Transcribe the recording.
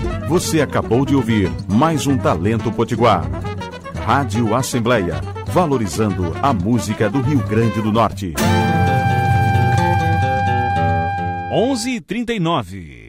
Você acabou de ouvir mais um Talento Potiguar. Rádio Assembleia, valorizando a música do Rio Grande do Norte. 11h39.